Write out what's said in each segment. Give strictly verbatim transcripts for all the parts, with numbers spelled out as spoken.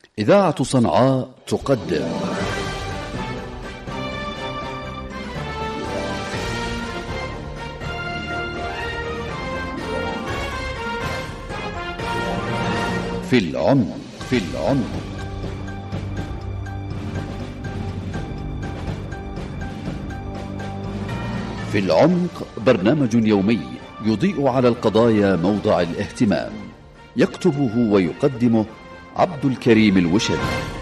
إذاعة صنعاء تقدم في العمق في العمق في العمق برنامج يومي يضيء على القضايا موضع الاهتمام، يكتبه ويقدمه عبد الكريم الوشري.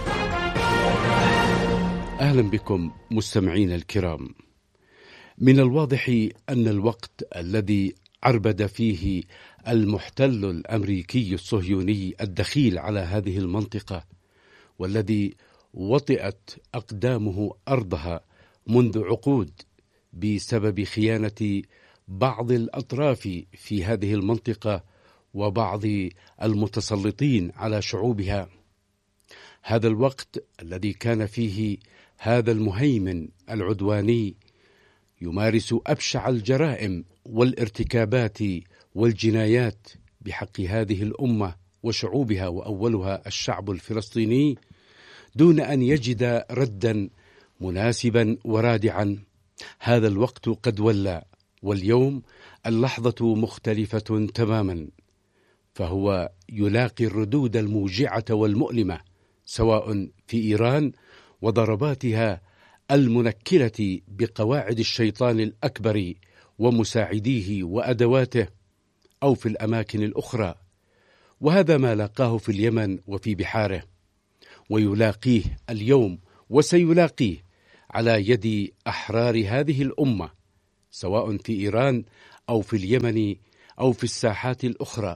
أهلا بكم مستمعين الكرام. من الواضح أن الوقت الذي عربد فيه المحتل الأمريكي الصهيوني الدخيل على هذه المنطقة، والذي وطئت أقدامه أرضها منذ عقود بسبب خيانة بعض الأطراف في هذه المنطقة وبعض المتسلطين على شعوبها، هذا الوقت الذي كان فيه هذا المهيمن العدواني يمارس أبشع الجرائم والارتكابات والجنايات بحق هذه الأمة وشعوبها، وأولها الشعب الفلسطيني، دون أن يجد ردا مناسبا ورادعا. هذا الوقت قد ولى، واليوم اللحظة مختلفة تماما، فهو يلاقي الردود الموجعة والمؤلمة سواء في إيران وضرباتها المنكلة بقواعد الشيطان الأكبر ومساعديه وأدواته، أو في الأماكن الأخرى. وهذا ما لاقاه في اليمن وفي بحاره، ويلاقيه اليوم وسيلاقيه على يد أحرار هذه الأمة، سواء في إيران أو في اليمن أو في الساحات الأخرى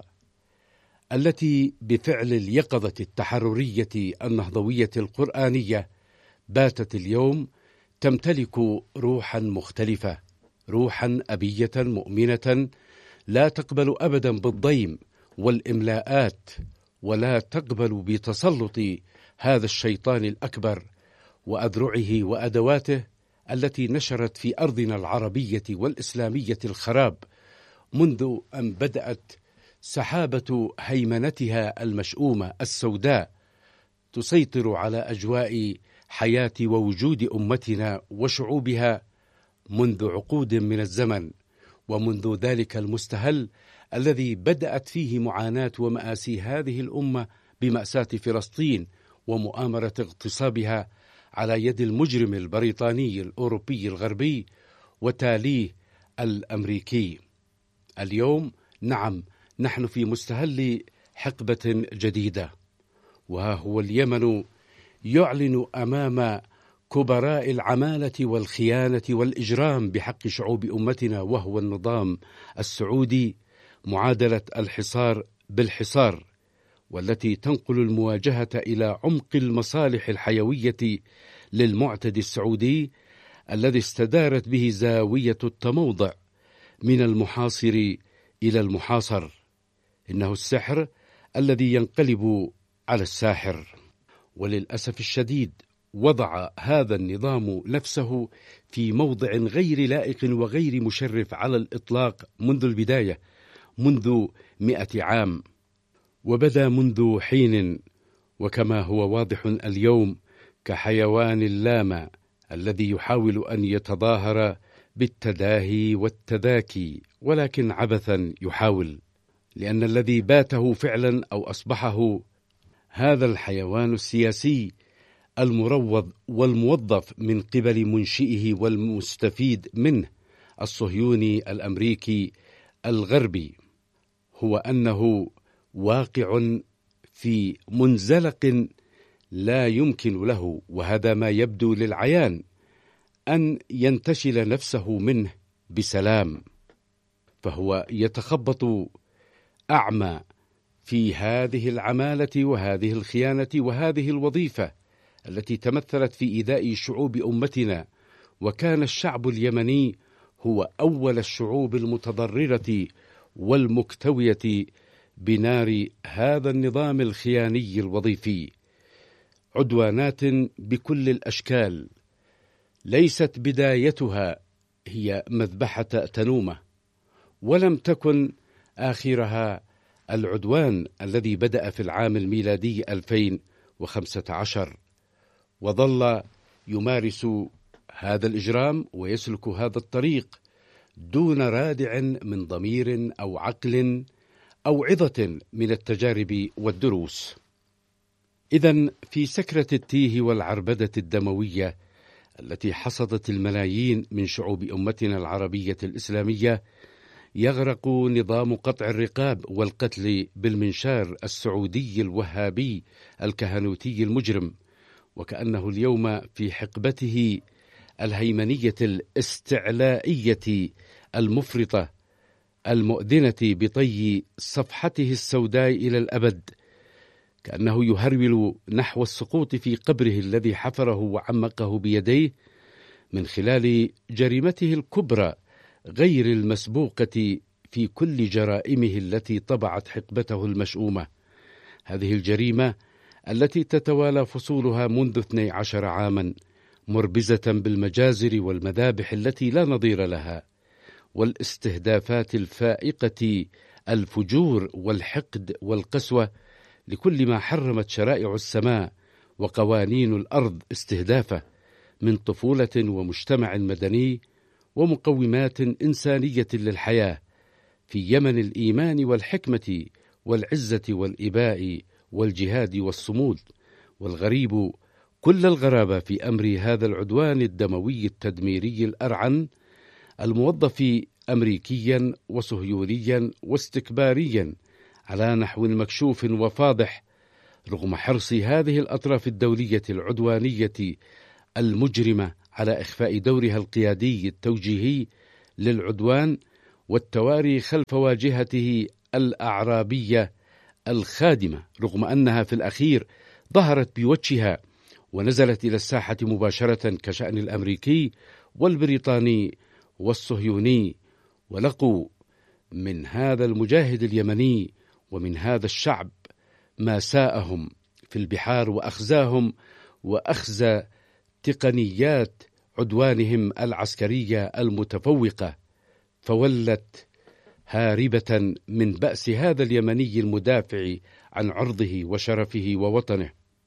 التي بفعل اليقظة التحررية النهضوية القرآنية باتت اليوم تمتلك روحا مختلفة، روحا أبية مؤمنة لا تقبل أبدا بالضيم والإملاءات، ولا تقبل بتسلط هذا الشيطان الأكبر وأذرعه وأدواته التي نشرت في أرضنا العربية والإسلامية الخراب منذ أن بدأت سحابة هيمنتها المشؤومة السوداء تسيطر على أجواء حياة ووجود أمتنا وشعوبها منذ عقود من الزمن، ومنذ ذلك المستهل الذي بدأت فيه معاناة ومآسي هذه الأمة بمأساة فلسطين ومؤامرة اغتصابها على يد المجرم البريطاني الأوروبي الغربي وتاليه الأمريكي. اليوم نعم، نحن في مستهل حقبة جديدة، وها هو اليمن يعلن أمام كبراء العمالة والخيانة والإجرام بحق شعوب أمتنا، وهو النظام السعودي، معادلة الحصار بالحصار، والتي تنقل المواجهة إلى عمق المصالح الحيوية للمعتدي السعودي الذي استدارت به زاوية التموضع من المحاصر إلى المحاصر. إنه السحر الذي ينقلب على الساحر. وللأسف الشديد وضع هذا النظام نفسه في موضع غير لائق وغير مشرف على الإطلاق منذ البداية، منذ مئة عام، وبدا منذ حين، وكما هو واضح اليوم كحيوان اللامع الذي يحاول أن يتظاهر بالتداهي والتذاكي، ولكن عبثا يحاول، لأن الذي باته فعلا أو أصبحه هذا الحيوان السياسي المروض والموظف من قبل منشئه والمستفيد منه الصهيوني الأمريكي الغربي، هو أنه واقع في منزلق لا يمكن له، وهذا ما يبدو للعيان، أن ينتشل نفسه منه بسلام، فهو يتخبط أعمى في هذه العمالة وهذه الخيانة وهذه الوظيفة التي تمثلت في إيذاء شعوب أمتنا. وكان الشعب اليمني هو أول الشعوب المتضررة والمكتوية بنار هذا النظام الخياني الوظيفي. عدوانات بكل الأشكال، ليست بدايتها هي مذبحة تنومة، ولم تكن آخرها العدوان الذي بدأ في العام الميلادي ألفين وخمسة عشر، وظل يمارس هذا الإجرام ويسلك هذا الطريق دون رادع من ضمير أو عقل أو عظة من التجارب والدروس. إذن في سكرة التيه والعربدة الدموية التي حصدت الملايين من شعوب أمتنا العربية الإسلامية، يغرق نظام قطع الرقاب والقتل بالمنشار السعودي الوهابي الكهنوتي المجرم، وكأنه اليوم في حقبته الهيمنية الاستعلائية المفرطة المؤذنة بطي صفحته السوداء إلى الأبد، كأنه يهرول نحو السقوط في قبره الذي حفره وعمقه بيديه من خلال جريمته الكبرى غير المسبوقة في كل جرائمه التي طبعت حقبته المشؤومة. هذه الجريمة التي تتوالى فصولها منذ اثني عشر عاما، مربزة بالمجازر والمذابح التي لا نظير لها، والاستهدافات الفائقة الفجور والحقد والقسوة لكل ما حرمت شرائع السماء وقوانين الأرض استهدافه من طفولة ومجتمع مدني ومقومات إنسانية للحياة في يمن الإيمان والحكمة والعزة والإباء والجهاد والصمود. والغريب كل الغرابة في أمر هذا العدوان الدموي التدميري الأرعن الموظف أمريكيا وصهيونيا واستكباريا على نحو مكشوف وفاضح، رغم حرص هذه الأطراف الدولية العدوانية المجرمة على إخفاء دورها القيادي التوجيهي للعدوان والتواري خلف واجهته الأعرابية الخادمة، رغم أنها في الأخير ظهرت بوجهها ونزلت إلى الساحة مباشرة كشأن الأمريكي والبريطاني والصهيوني، ولقوا من هذا المجاهد اليمني ومن هذا الشعب ما ساءهم في البحار وأخزاهم وأخزى تقنيات عدوانهم العسكرية المتفوقة، فولت هاربة من بأس هذا اليمني المدافع عن عرضه وشرفه ووطنه.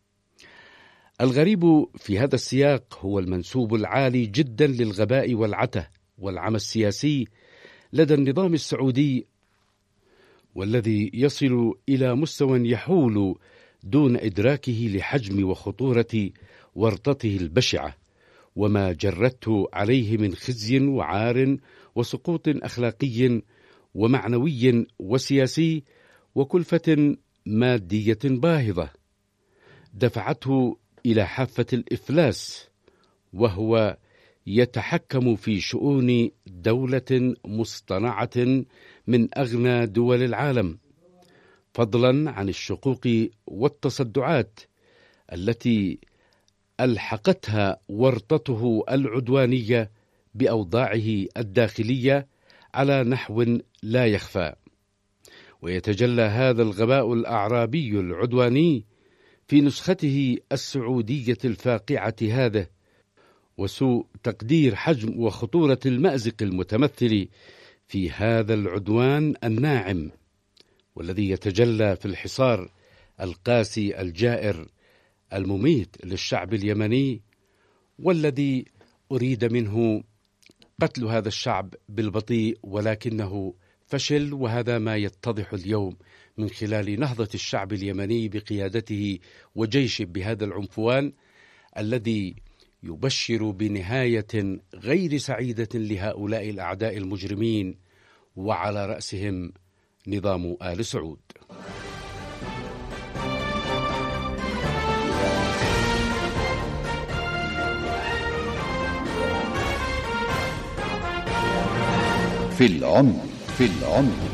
الغريب في هذا السياق هو المنسوب العالي جدا للغباء والعته والعمى السياسي لدى النظام السعودي، والذي يصل إلى مستوى يحول دون إدراكه لحجم وخطورة ورطته البشعة وما جرته عليه من خزي وعار وسقوط أخلاقي ومعنوي وسياسي وكلفة مادية باهظة دفعته إلى حافة الإفلاس، وهو يتحكم في شؤون دولة مصطنعة من أغنى دول العالم، فضلا عن الشقوق والتصدعات التي ألحقتها ورطته العدوانية بأوضاعه الداخلية على نحو لا يخفى. ويتجلى هذا الغباء الأعرابي العدواني في نسخته السعودية الفاقعة هذه، وسوء تقدير حجم وخطورة المأزق المتمثل في هذا العدوان الناعم، والذي يتجلى في الحصار القاسي الجائر المميت للشعب اليمني، والذي أريد منه قتل هذا الشعب بالبطيء ولكنه فشل. وهذا ما يتضح اليوم من خلال نهضة الشعب اليمني بقيادته وجيشه بهذا العنفوان الذي يبشر بنهاية غير سعيدة لهؤلاء الأعداء المجرمين، وعلى رأسهم نظام آل سعود. في العمق في العمق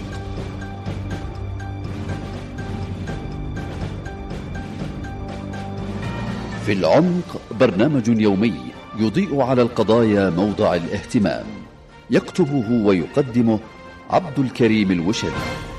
في العمق برنامج يومي يضيء على القضايا موضع الاهتمام، يكتبه ويقدمه عبد الكريم الوشري.